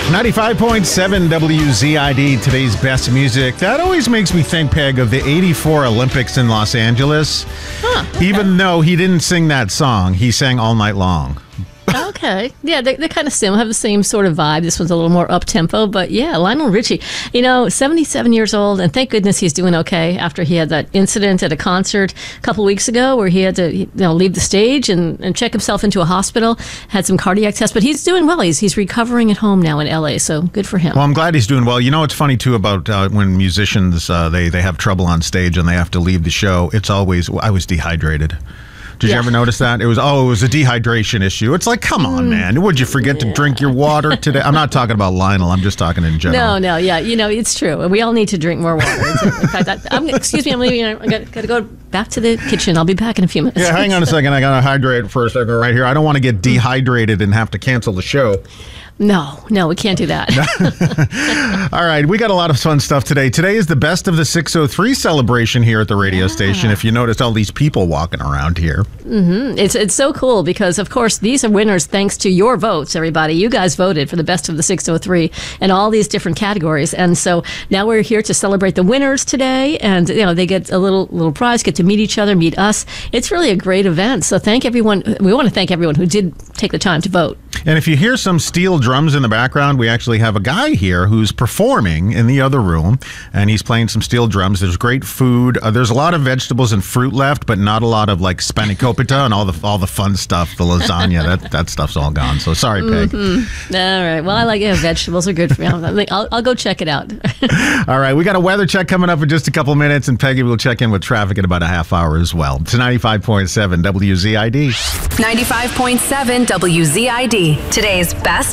95.7 WZID, today's best music. That always makes me think, Peg, of the 84 Olympics in Los Angeles. Okay. Even though he didn't sing that song, he sang All Night Long. Okay. Yeah, they're kind of similar, have the same sort of vibe. This one's a little more up-tempo, but yeah, Lionel Richie, 77 years old, and thank goodness he's doing okay after he had that incident at a concert a couple weeks ago where he had to leave the stage and check himself into a hospital, had some cardiac tests, but he's doing well. He's recovering at home now in L.A., so good for him. Well, I'm glad he's doing well. You know, it's funny, too, about when musicians, they have trouble on stage and they have to leave the show. It's always, I was dehydrated. Did you ever notice that? It was a dehydration issue. It's like, come on, man. Would you forget to drink your water today? I'm not talking about Lionel. I'm just talking in general. No, yeah. It's true. We all need to drink more water. In fact, excuse me, I'm leaving. I got to go back to the kitchen. I'll be back in a few minutes. Yeah, hang on a second. I got to hydrate for a second right here. I don't want to get dehydrated and have to cancel the show. No, we can't do that. All right, we got a lot of fun stuff today. Today is the Best of the 603 celebration here at the radio station. If you noticed all these people walking around here. Mm-hmm. It's so cool because, of course, these are winners thanks to your votes, everybody. You guys voted for the Best of the 603 in all these different categories. And so now we're here to celebrate the winners today. And, they get a little prize, get to meet each other, meet us. It's really a great event. So thank everyone. We want to thank everyone who did take the time to vote. And if you hear some steel drums in the background, we actually have a guy here who's performing in the other room, and he's playing some steel drums. There's great food. There's a lot of vegetables and fruit left, but not a lot of like spanakopita and all the fun stuff, the lasagna. that stuff's all gone. So sorry, Peg. Mm-hmm. All right. Well, I like vegetables are good for me. I'll go check it out. All right. We got a weather check coming up in just a couple minutes, and Peggy will check in with traffic in about a half hour as well. It's 95.7 WZID. 95.7 WZID. Today's best